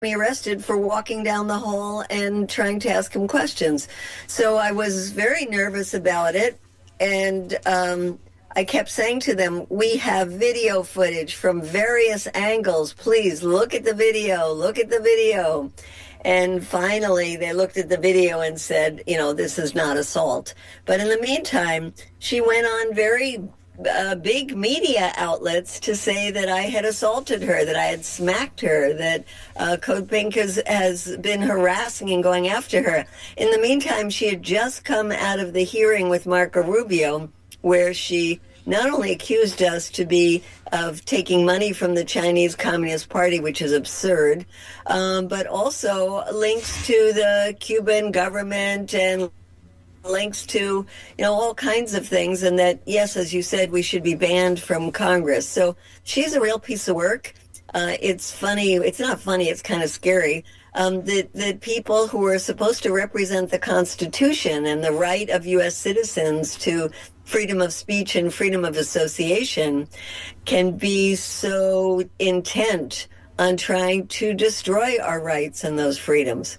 me arrested for walking down the hall and trying to ask him questions. So I was very nervous about it. And I kept saying to them, we have video footage from various angles. Please look at the video, look at the video. And finally, they looked at the video and said, this is not assault. But in the meantime, she went on very big media outlets to say that I had assaulted her, that I had smacked her, that Code Pink has been harassing and going after her. In the meantime, she had just come out of the hearing with Marco Rubio, where she not only accused us of taking money from the Chinese Communist Party, which is absurd, but also links to the Cuban government and links to, all kinds of things, and that, yes, as you said, we should be banned from Congress. So she's a real piece of work. It's funny. It's not funny. It's kind of scary. That people who are supposed to represent the Constitution and the right of U.S. citizens to freedom of speech and freedom of association can be so intent on trying to destroy our rights and those freedoms.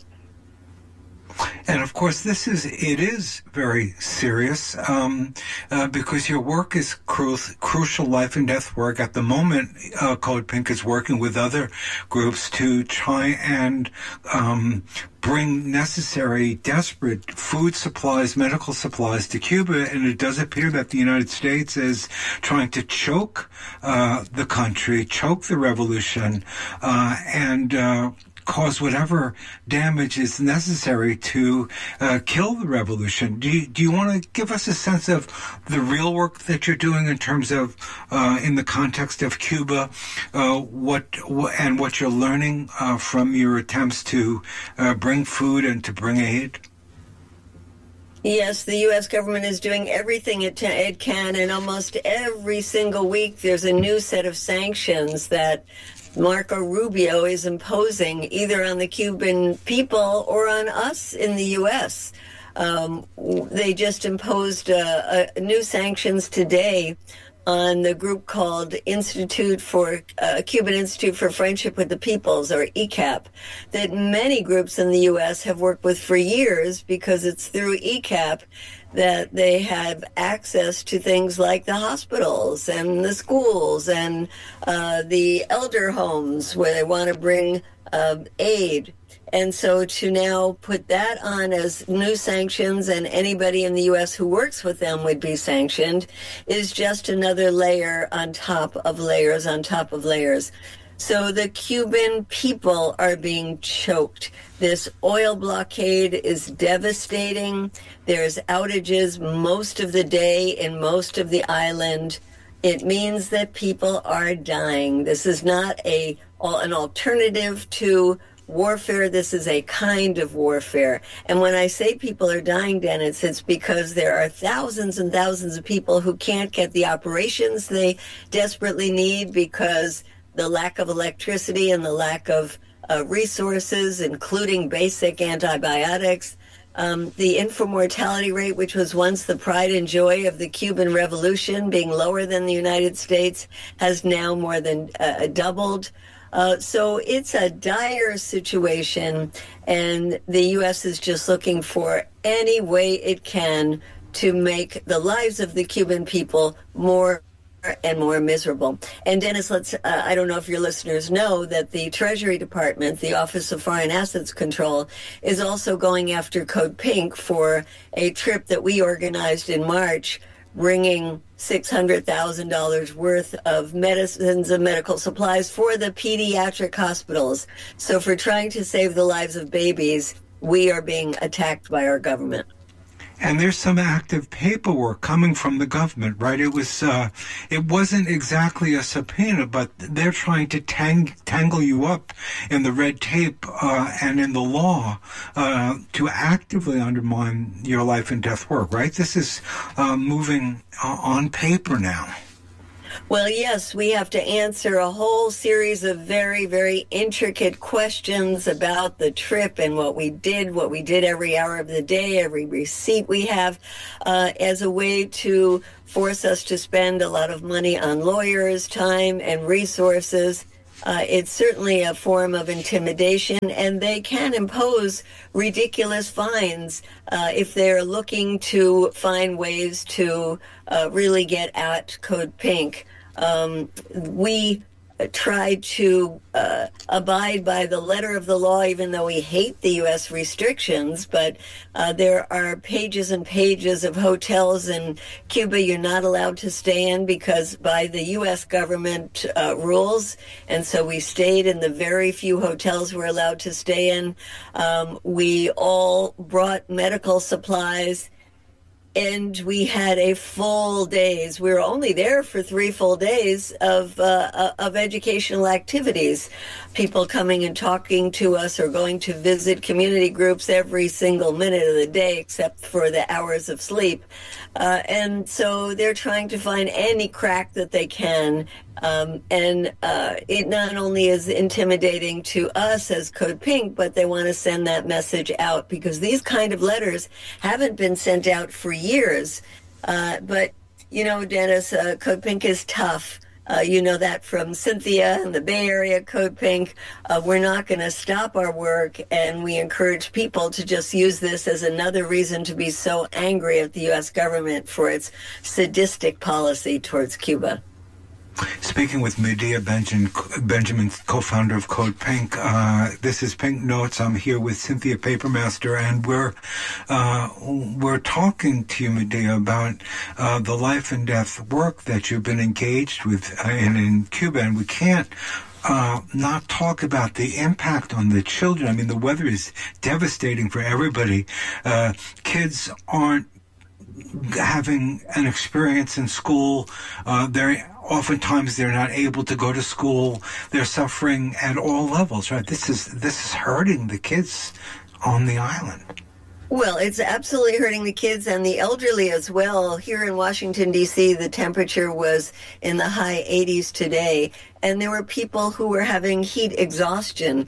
And of course, it is very serious because your work is crucial life and death work. At the moment, Code Pink is working with other groups to try and bring necessary, desperate food supplies, medical supplies to Cuba. And it does appear that the United States is trying to choke the country, choke the revolution, and cause whatever damage is necessary to kill the revolution. Do you want to give us a sense of the real work that you're doing in terms of, in the context of Cuba, what you're learning from your attempts to bring food and to bring aid? Yes, the U.S. government is doing everything it can, and almost every single week there's a new set of sanctions that Marco Rubio is imposing either on the Cuban people or on us in the U.S. They just imposed new sanctions today on the group called Cuban Institute for Friendship with the Peoples, or ECAP, that many groups in the U.S. have worked with for years, because it's through ECAP that they have access to things like the hospitals and the schools and the elder homes where they want to bring aid. And so to now put that on as new sanctions, and anybody in the U.S. who works with them would be sanctioned, is just another layer on top of layers on top of layers. So the Cuban people are being choked. This oil blockade is devastating. There's outages most of the day in most of the island. It means that people are dying. This is not an alternative to warfare. This is a kind of warfare. And when I say people are dying, Dennis, it's because there are thousands and thousands of people who can't get the operations they desperately need because the lack of electricity and the lack of resources, including basic antibiotics. The infant mortality rate, which was once the pride and joy of the Cuban Revolution, being lower than the United States, has now more than doubled. So it's a dire situation, and the U.S. is just looking for any way it can to make the lives of the Cuban people more and more miserable. And Dennis, I don't know if your listeners know that the Treasury Department, the Office of Foreign Assets Control, is also going after Code Pink for a trip that we organized in March, bringing $600,000 worth of medicines and medical supplies for the pediatric hospitals. So for trying to save the lives of babies, we are being attacked by our government. And there's some active paperwork coming from the government, right? It wasn't exactly a subpoena, but they're trying to tangle you up in the red tape and in the law to actively undermine your life and death work, right? This is moving on paper now. Well, yes, we have to answer a whole series of very, very intricate questions about the trip and what we did every hour of the day, every receipt we have, as a way to force us to spend a lot of money on lawyers, time, and resources. It's certainly a form of intimidation, and they can impose ridiculous fines if they're looking to find ways to really get at Code Pink. We try to abide by the letter of the law, even though we hate the U.S. restrictions. But there are pages and pages of hotels in Cuba you're not allowed to stay in because by the U.S. government rules. And so we stayed in the very few hotels we're allowed to stay in. We all brought medical supplies. And we had a full days. We were only there for 3 full days of educational activities. People coming and talking to us or going to visit community groups every single minute of the day, except for the hours of sleep. And so they're trying to find any crack that they can. It not only is intimidating to us as Code Pink, but they want to send that message out because these kind of letters haven't been sent out for years. But, you know, Dennis, Code Pink is tough. You know that from Cynthia and the Bay Area Code Pink. We're not going to stop our work, and we encourage people to just use this as another reason to be so angry at the U.S. government for its sadistic policy towards Cuba. Speaking with Medea Benjamin, co-founder of Code Pink, this is Pink Notes. I'm here with Cynthia Papermaster, and we're talking to you, Medea, about the life and death work that you've been engaged with in Cuba, and we can't not talk about the impact on the children. I mean, the weather is devastating for everybody. Kids aren't having an experience in school. Oftentimes they're not able to go to school. They're suffering at all levels, right? This is hurting the kids on the island. Well, it's absolutely hurting the kids and the elderly as well. Here in Washington, D.C., the temperature was in the high 80s today, and there were people who were having heat exhaustion.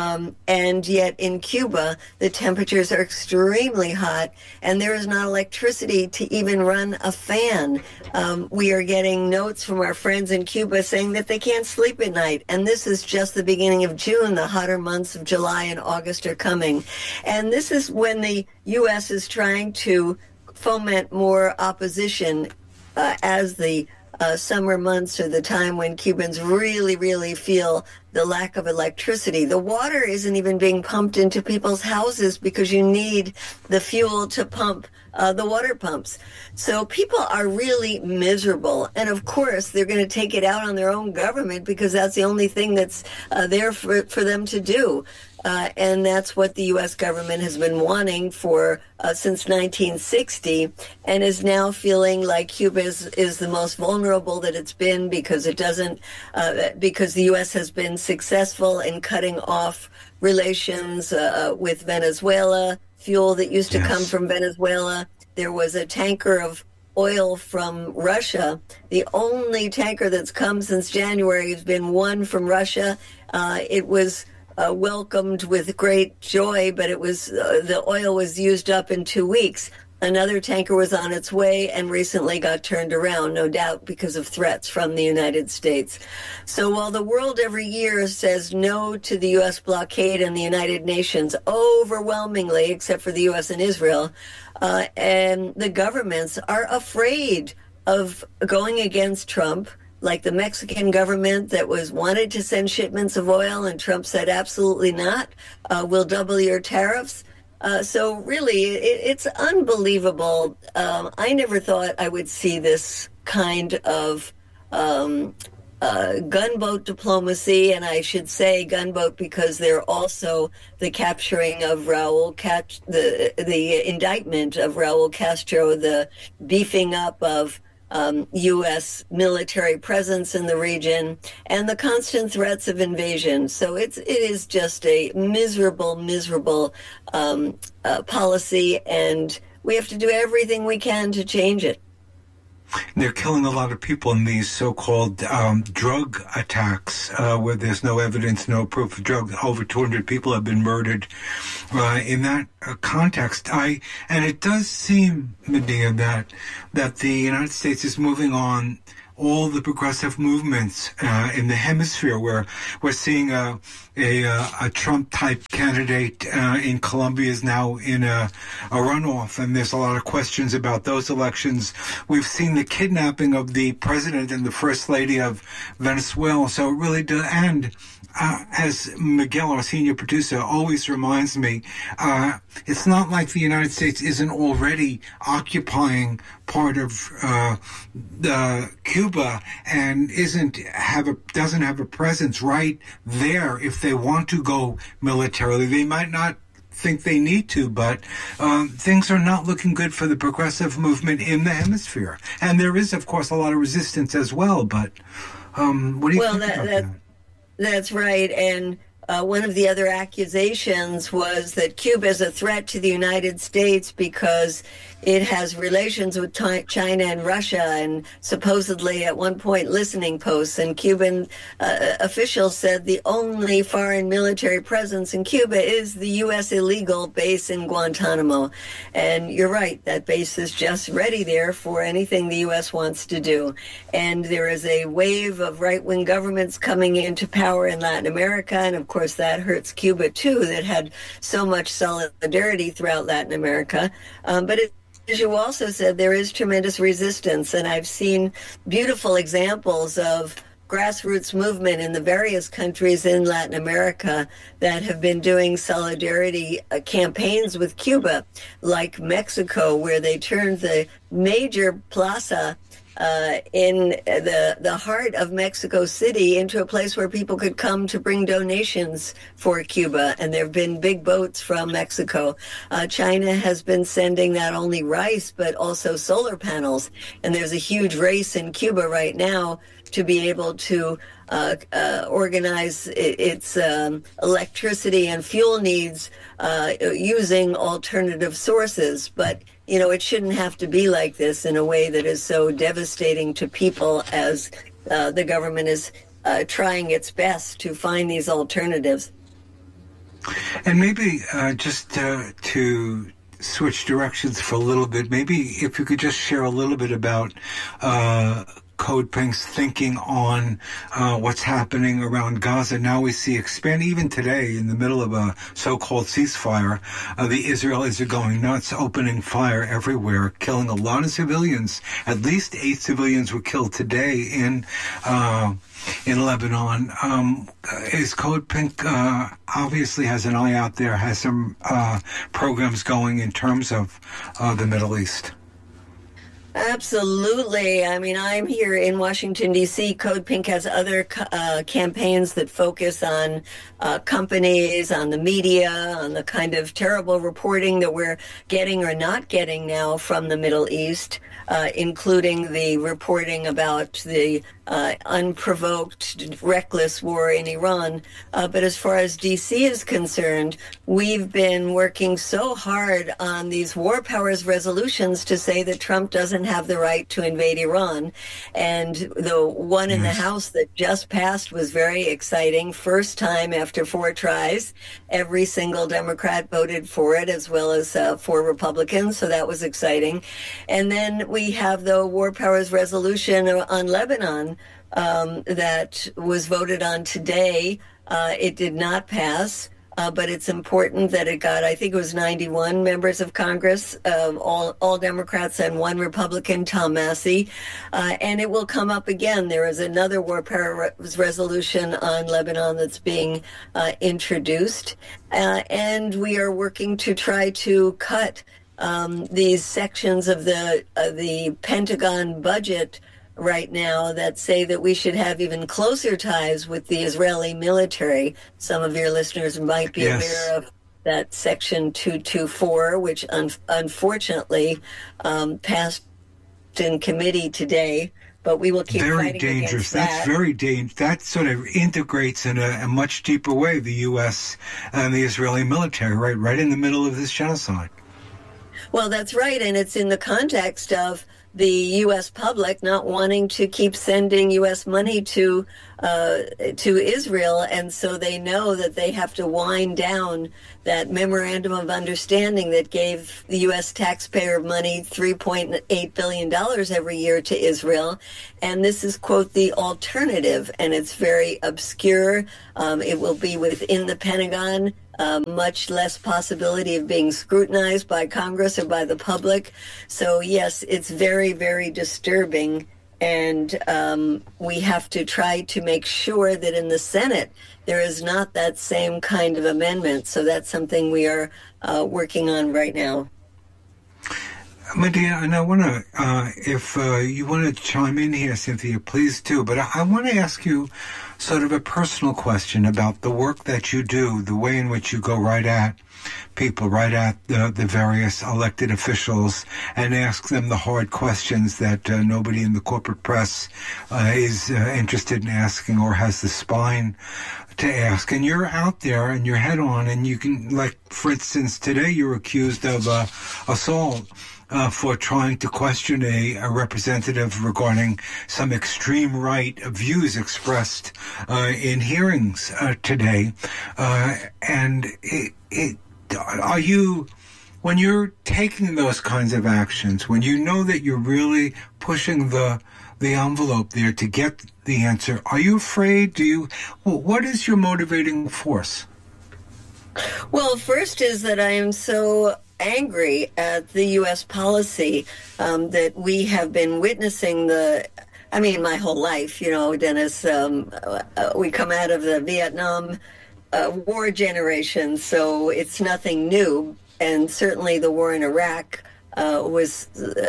And yet in Cuba, the temperatures are extremely hot, and there is not electricity to even run a fan. We are getting notes from our friends in Cuba saying that they can't sleep at night. And this is just the beginning of June. The hotter months of July and August are coming. And this is when the U.S. is trying to foment more opposition as the summer months are the time when Cubans really, really feel the lack of electricity. The water isn't even being pumped into people's houses because you need the fuel to pump the water pumps. So people are really miserable. And of course, they're going to take it out on their own government because that's the only thing that's there for them to do. And that's what the U.S. government has been wanting for since 1960, and is now feeling like Cuba is the most vulnerable that it's been because it doesn't, because the U.S. has been successful in cutting off relations with Venezuela, fuel that used to come from Venezuela. There was a tanker of oil from Russia. The only tanker that's come since January has been one from Russia. It was welcomed with great joy, but it was the oil was used up in 2 weeks. Another tanker was on its way and recently got turned around, no doubt because of threats from the United States. So while the world every year says no to the U.S. blockade and the United Nations overwhelmingly, except for the U.S. and Israel, and the governments are afraid of going against Trump, like the Mexican government that wanted to send shipments of oil, and Trump said absolutely not. We'll double your tariffs. So really, it's unbelievable. I never thought I would see this kind of gunboat diplomacy, and I should say gunboat because they're also the capturing of the indictment of Raul Castro, the beefing up of U.S. military presence in the region, and the constant threats of invasion. So it is just a miserable policy, and we have to do everything we can to change it. They're killing a lot of people in these so-called drug attacks where there's no evidence, no proof of drugs. Over 200 people have been murdered in that context. And it does seem, Medea, that the United States is moving on all the progressive movements in the hemisphere, where we're seeing a Trump-type candidate in Colombia is now in a runoff, and there's a lot of questions about those elections. We've seen the kidnapping of the president and the first lady of Venezuela. So it really does, and as Miguel, our senior producer, always reminds me, it's not like the United States isn't already occupying part of Cuba and doesn't have a presence right there. If they want to go militarily, they might not think they need to, but things are not looking good for the progressive movement in the hemisphere. And there is, of course, a lot of resistance as well. But what do you think about that? That's right. And one of the other accusations was that Cuba is a threat to the United States because it has relations with China and Russia, and supposedly at one point listening posts. And Cuban officials said the only foreign military presence in Cuba is the U.S. illegal base in Guantanamo. And you're right, that base is just ready there for anything the U.S. wants to do. And there is a wave of right-wing governments coming into power in Latin America, and of course that hurts Cuba too, that had so much solidarity throughout Latin America. But as you also said, there is tremendous resistance, and I've seen beautiful examples of grassroots movement in the various countries in Latin America that have been doing solidarity campaigns with Cuba, like Mexico, where they turned the major plaza in the heart of Mexico City into a place where people could come to bring donations for Cuba. And there have been big boats from Mexico. China has been sending not only rice, but also solar panels. And there's a huge race in Cuba right now to be able to organize its electricity and fuel needs using alternative sources. But it shouldn't have to be like this in a way that is so devastating to people, as the government is trying its best to find these alternatives. And maybe just to switch directions for a little bit, maybe if you could just share a little bit about Code Pink's thinking on what's happening around Gaza. Now we see expand, even today, in the middle of a so-called ceasefire, the Israelis are going nuts, opening fire everywhere, killing a lot of civilians. At least 8 civilians were killed today in Lebanon. Is Code Pink obviously has an eye out there, has some programs going in terms of the Middle East? Absolutely. I mean, I'm here in Washington, D.C. Code Pink has other campaigns that focus on companies, on the media, on the kind of terrible reporting that we're getting or not getting now from the Middle East, including the reporting about the unprovoked, reckless war in Iran. But as far as D.C. is concerned, we've been working so hard on these war powers resolutions to say that Trump doesn't have the right to invade Iran. And the one in the House that just passed was very exciting. First time after 4 tries, every single Democrat voted for it, as well as 4 Republicans. So that was exciting. And then we have the war powers resolution on Lebanon that was voted on today. It did not pass. But it's important that it got, I think it was 91 members of Congress, all Democrats and 1 Republican, Tom Massey. And it will come up again. There is another war powers resolution on Lebanon that's being introduced. And we are working to try to cut these sections of the Pentagon budget right now that say that we should have even closer ties with the Israeli military. Some of your listeners might be aware of that Section 224, which unfortunately passed in committee today. But we will keep fighting against that. That's very dangerous. That sort of integrates in a much deeper way the U.S. and the Israeli military, right in the middle of this genocide. Well, that's right, and it's in the context of the U.S. public not wanting to keep sending U.S. money to Israel, and so they know that they have to wind down that memorandum of understanding that gave the U.S. taxpayer money $3.8 billion every year to Israel. And this is, quote, the alternative, and it's very obscure. It will be within the Pentagon. Much less possibility of being scrutinized by Congress or by the public. So, yes, it's very, very disturbing. And we have to try to make sure that in the Senate there is not that same kind of amendment. So that's something we are working on right now. Medea, and I want to, if you want to chime in here, Cynthia, please do. But I want to ask you sort of a personal question about the work that you do, the way in which you go right at people, right at the various elected officials, and ask them the hard questions that nobody in the corporate press is interested in asking or has the spine to ask. And you're out there and you're head on, and you can, like, for instance, today you're accused of assault. For trying to question a representative regarding some extreme right views expressed in hearings today. And are you, when you're taking those kinds of actions, when you know that you're really pushing the envelope there to get the answer, are you afraid? What is your motivating force? Well, first is that I am so angry at the U.S. policy that we have been witnessing my whole life, Dennis. We come out of the Vietnam War generation, so it's nothing new. And certainly the war in Iraq was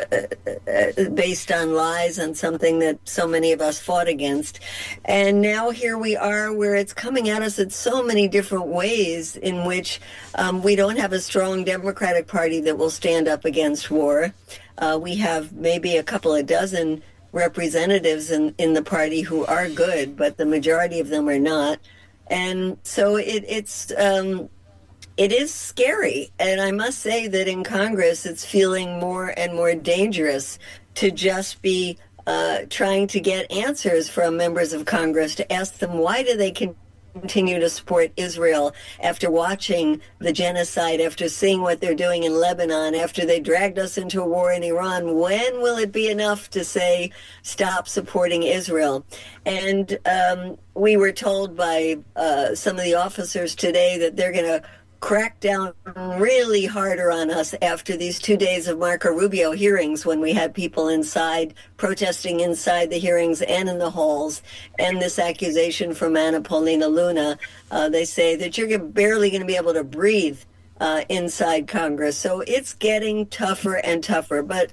based on lies and something that so many of us fought against. And now here we are where it's coming at us in so many different ways in which we don't have a strong Democratic Party that will stand up against war. We have maybe a couple of dozen representatives in the party who are good, but the majority of them are not. And so it is scary, and I must say that in Congress it's feeling more and more dangerous to just be trying to get answers from members of Congress, to ask them why do they continue to support Israel after watching the genocide, after seeing what they're doing in Lebanon, after they dragged us into a war in Iran. When will it be enough to say stop supporting Israel? And we were told by some of the officers today that they're going to crack down really harder on us after these 2 days of Marco Rubio hearings, when we had people inside protesting inside the hearings and in the halls, and this accusation from Anna Paulina Luna. They say that you're barely going to be able to breathe inside Congress. So it's getting tougher and tougher. But,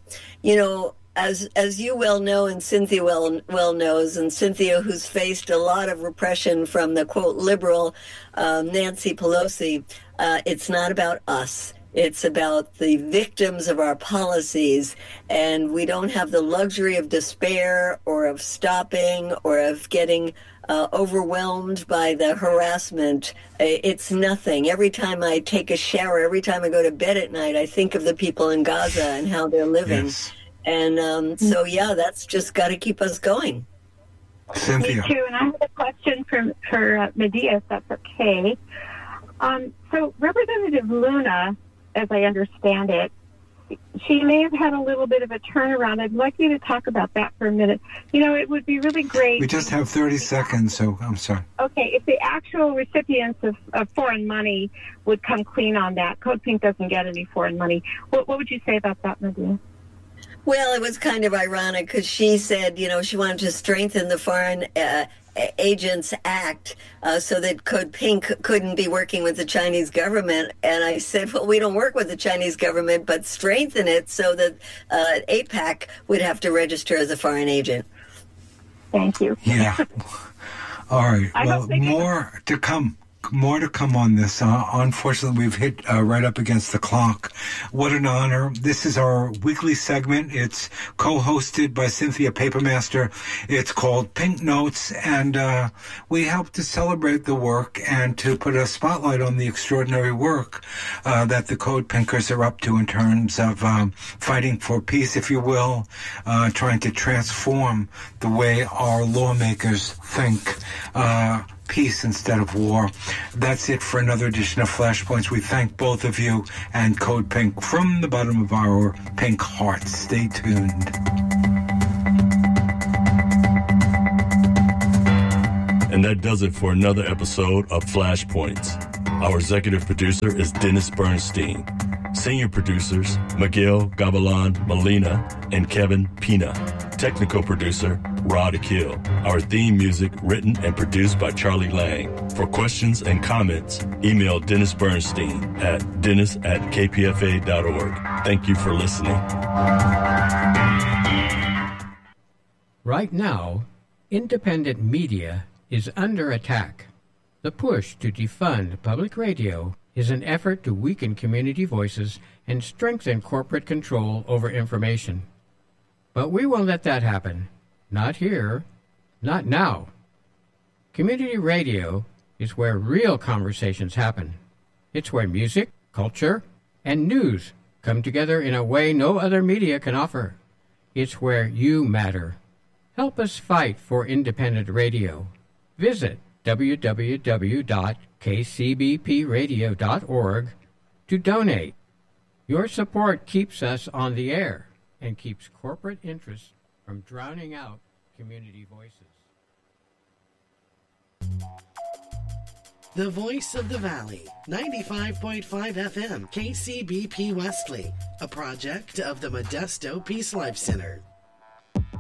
as you well know, and Cynthia well knows, and Cynthia, who's faced a lot of repression from the, quote, liberal Nancy Pelosi, it's not about us. It's about the victims of our policies, and we don't have the luxury of despair or of stopping or of getting overwhelmed by the harassment. It's nothing. Every time I take a shower, every time I go to bed at night, I think of the people in Gaza and how they're living. Yes. And so, that's just got to keep us going. Cynthia. Me too, and I have a question for Medea, if that's okay. So Representative Luna, as I understand it, she may have had a little bit of a turnaround. I'd like you to talk about that for a minute. It would be really great. We just have 30 seconds, so I'm sorry. Okay, if the actual recipients of foreign money would come clean on that. Code Pink doesn't get any foreign money. What would you say about that, Medea? Well, it was kind of ironic because she said, she wanted to strengthen the Foreign Agents Act so that Code Pink couldn't be working with the Chinese government. And I said, well, we don't work with the Chinese government, but strengthen it so that AIPAC would have to register as a foreign agent. Thank you. Yeah. All right. Well, more to come. more to come on this. Unfortunately, we've hit right up against the clock. What an honor. This is our weekly segment. It's co-hosted by Cynthia Papermaster. It's called Pink Notes, and we help to celebrate the work and to put a spotlight on the extraordinary work that the Code Pinkers are up to in terms of fighting for peace, if you will, trying to transform the way our lawmakers think. Peace instead of war. That's it for another edition of Flashpoints. We thank both of you and Code Pink from the bottom of our pink hearts. Stay tuned. And that does it for another episode of Flashpoints. Our executive producer is Dennis Bernstein. Senior producers, Miguel Gavilan Molina and Kevin Pina. Technical producer, Rod Akil. Our theme music written and produced by Charlie Lang. For questions and comments, email Dennis Bernstein at dennis@kpfa.org. Thank you for listening. Right now, independent media is under attack. The push to defund public radio is an effort to weaken community voices and strengthen corporate control over information. But we won't let that happen. Not here. Not now. Community radio is where real conversations happen. It's where music, culture, and news come together in a way no other media can offer. It's where you matter. Help us fight for independent radio. Visit www.kcbpradio.org to donate. Your support keeps us on the air and keeps corporate interests from drowning out community voices. The Voice of the Valley, 95.5 FM, KCBP Wesley, a project of the Modesto Peace Life Center.